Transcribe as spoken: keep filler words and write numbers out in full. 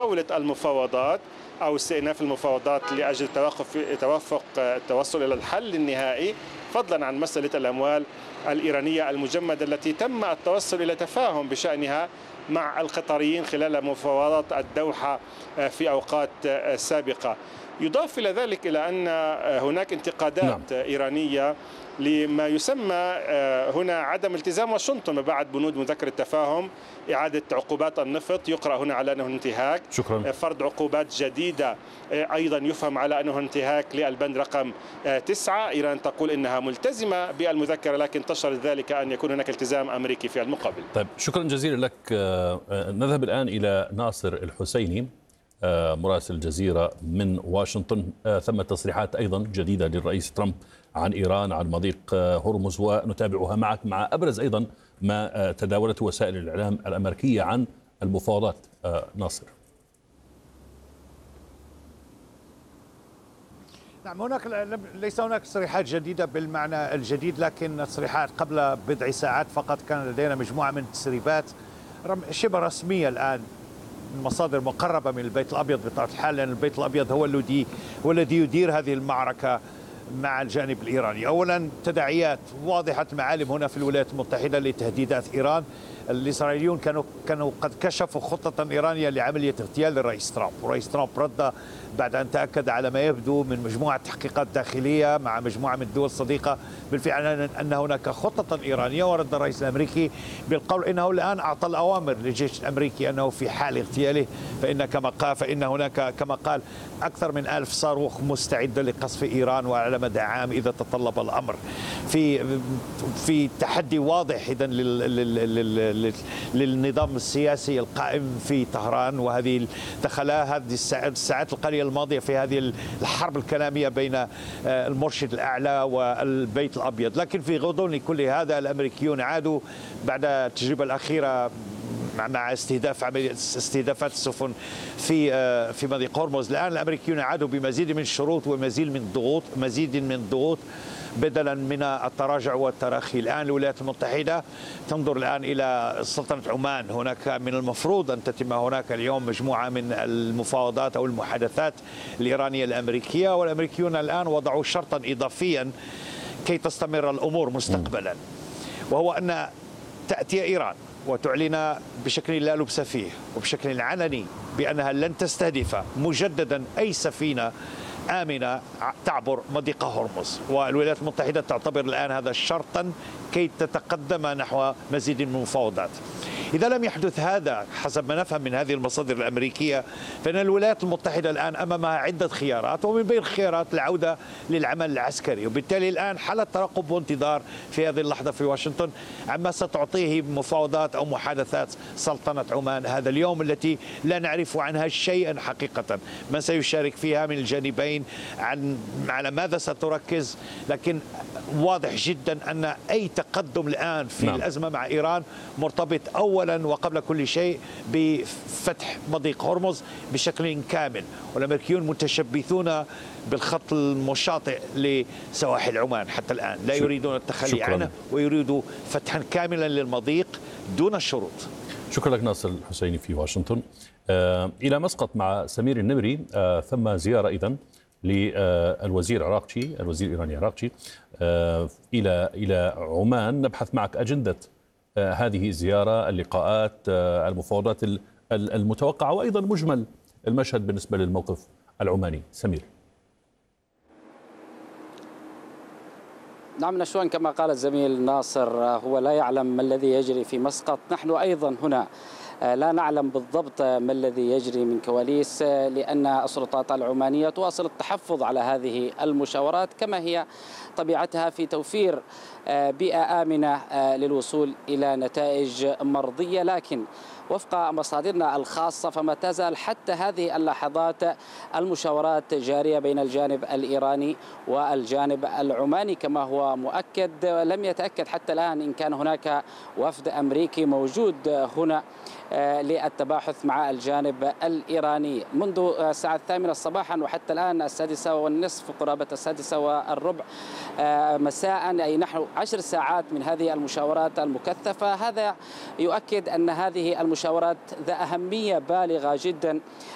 محاولة المفاوضات أو استئناف المفاوضات لأجل توقف توفق التوصل إلى الحل النهائي، فضلا عن مسألة الأموال الإيرانية المجمدة التي تم التوصل إلى تفاهم بشأنها مع القطريين خلال مفاوضات الدوحة في أوقات سابقة. يضاف إلى ذلك إلى أن هناك انتقادات نعم. إيرانية لما يسمى هنا عدم التزام واشنطن بعد بنود مذكرة التفاهم، إعادة عقوبات النفط يقرأ هنا على أنه انتهاك، شكرا. فرض عقوبات جديدة أيضا يفهم على أنه انتهاك للبند رقم تسعة. إيران تقول أنها ملتزمة بالمذكرة لكن تشترط ذلك أن يكون هناك التزام أمريكي في المقابل. طيب شكرا جزيلا لك. نذهب الآن إلى ناصر الحسيني مراسل الجزيرة من واشنطن. ثم تصريحات أيضا جديدة للرئيس ترامب عن إيران عن مضيق هرمز ونتابعها معك مع أبرز أيضا ما تداولته وسائل الإعلام الأمريكية عن المفاوضات. ناصر. نعم، هناك ليس هناك تصريحات جديدة بالمعنى الجديد، لكن تصريحات قبل بضع ساعات فقط كان لدينا مجموعة من التسريبات شبه رسمية الآن من مصادر مقربة من البيت الأبيض بطبيعة الحال، لأن البيت الأبيض هو الذي هو الذي يدير هذه المعركة مع الجانب الإيراني. أولا تداعيات واضحة المعالم هنا في الولايات المتحدة لتهديدات إيران. الإسرائيليون كانوا كانوا قد كشفوا خطة إيرانية لعملية اغتيال للرئيس ترامب، والرئيس ترامب رد بعد أن تأكد على ما يبدو من مجموعة تحقيقات داخلية مع مجموعة من الدول الصديقة بالفعل أن هناك خطة إيرانية، ورد الرئيس الأمريكي بالقول إنه الآن أعطى الأوامر للجيش الأمريكي أنه في حال اغتياله فإن كما قال فإن هناك كما قال أكثر من ألف صاروخ مستعدة لقصف إيران وعلى مدى عام إذا تطلب الأمر. في في تحدي واضح إذن للنظام السياسي القائم في طهران، وهذه دخلها هذه الساعات القليلة الماضية في هذه الحرب الكلامية بين المرشد الأعلى والبيت الأبيض. لكن في غضون كل هذا الأمريكيون عادوا بعد التجربة الأخيرة مع استهداف عملية استهدافات السفن في في مضيق هرمز. الآن الأمريكيون عادوا بمزيد من الشروط ومزيد من الضغوط مزيد من الضغوط بدلا من التراجع والتراخي. الآن الولايات المتحدة تنظر الآن إلى سلطنة عمان. هناك من المفروض أن تتم هناك اليوم مجموعة من المفاوضات أو المحادثات الإيرانية الأمريكية، والأمريكيون الآن وضعوا شرطا إضافيا كي تستمر الأمور مستقبلا، وهو أن تأتي إيران وتعلن بشكل لا لبس فيه وبشكل علني بأنها لن تستهدف مجددا أي سفينة آمنة تعبر مضيق هرمز، والولايات المتحدة تعتبر الآن هذا شرطا كي تتقدم نحو مزيد من المفاوضات. إذا لم يحدث هذا حسب ما نفهم من هذه المصادر الأمريكية، فإن الولايات المتحدة الآن أمامها عدة خيارات، ومن بين الخيارات العودة للعمل العسكري. وبالتالي الآن حالة ترقب وانتظار في هذه اللحظة في واشنطن عما ستعطيه مفاوضات أو محادثات سلطنة عمان هذا اليوم، التي لا نعرف عنها شيئا حقيقة. من سيشارك فيها من الجانبين، عن على ماذا ستركز، لكن واضح جدا أن أي تقدم الآن في نعم. الأزمة مع إيران مرتبط أولا وقبل كل شيء بفتح مضيق هرمز بشكل كامل، والأمريكيون متشبثون بالخط المشاطئ لسواحل عمان حتى الآن، لا يريدون التخلي عنه ويريدوا فتحا كاملا للمضيق دون شروط. شكرا لك ناصر الحسيني في واشنطن. آه إلى مسقط مع سمير النمري. آه ثم زيارة إذن للوزير عراقجي الوزير الإيراني عراقجي آه إلى إلى عمان. نبحث معك أجندة آه هذه الزيارة، اللقاءات، آه المفاوضات المتوقعة، وأيضا مجمل المشهد بالنسبة للموقف العماني. سمير. نعم نشوان، كما قال الزميل ناصر هو لا يعلم ما الذي يجري في مسقط. نحن أيضا هنا لا نعلم بالضبط ما الذي يجري من كواليس، لأن السلطات العمانية تواصل التحفظ على هذه المشاورات كما هي طبيعتها في توفير بيئة آمنة للوصول إلى نتائج مرضية. لكن وفق مصادرنا الخاصة فما تزال حتى هذه اللحظات المشاورات جارية بين الجانب الإيراني والجانب العماني كما هو مؤكد. لم يتأكد حتى الآن إن كان هناك وفد أمريكي موجود هنا للتباحث مع الجانب الإيراني منذ الساعة الثامنة صباحا وحتى الآن السادسة والنصف قرابة السادسة والربع مساء، أي نحو عشر ساعات من هذه المشاورات المكثفة. هذا يؤكد أن هذه المشاورات ذا أهمية بالغة جدا